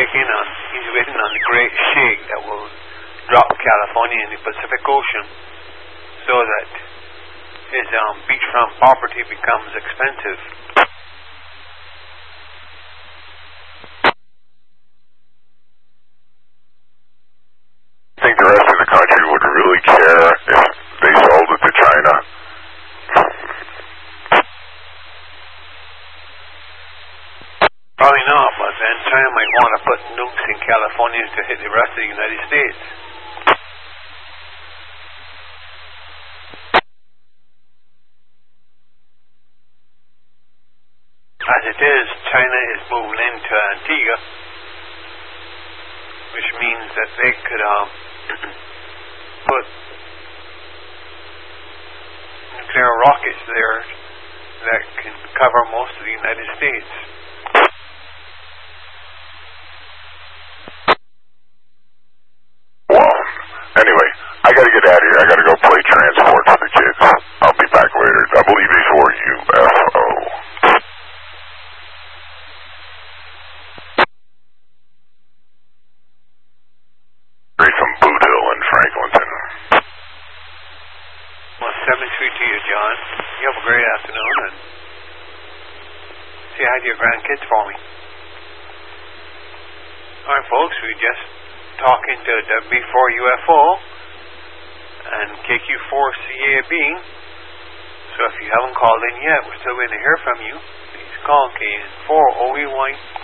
He's waiting on the great shake that will drop California in the Pacific Ocean so that his beachfront property becomes expensive. I think the rest of the country would really care if they sold it to China. Probably not, but then China might want to put nukes in California to hit the rest of the United States. As it is, China is moving into Antigua, which means that they could put nuclear rockets there that can cover most of the United States. Well, anyway, I gotta get out of here. I gotta go play transport for the kids. I'll be back later. WB4UFO. From Boot Hill in Franklinton. Well, 7-3 to you, John. You have a great afternoon, and say hi to your grandkids for me. Alright, folks, we just talking to WB4UFO and KQ4CAB. So if you haven't called in yet, we're still going to hear from you. Please call KN4OEY